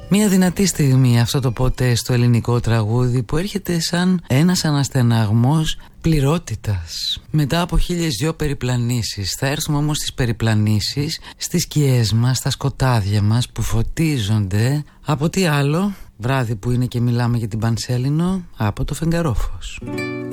Μια δυνατή στιγμή αυτό το ποτέ στο ελληνικό τραγούδι που έρχεται σαν ένας αναστεναγμός πληρότητας. Μετά από 1002 περιπλανήσεις θα έρθουμε όμως στις περιπλανήσεις, στις σκιές μας, στα σκοτάδια μας που φωτίζονται από τι άλλο, βράδυ που είναι και μιλάμε για την Πανσέλινο, από το φεγγαρόφος.